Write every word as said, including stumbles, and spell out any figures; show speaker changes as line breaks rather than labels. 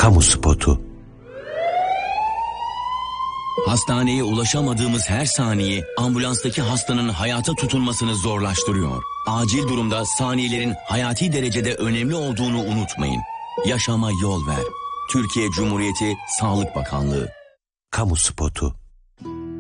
Kamu spotu.
Hastaneye ulaşamadığımız her saniye ambulanstaki hastanın hayata tutunmasını zorlaştırıyor. Acil durumda saniyelerin hayati derecede önemli olduğunu unutmayın. Yaşama yol ver. Türkiye Cumhuriyeti Sağlık Bakanlığı.
Kamu spotu.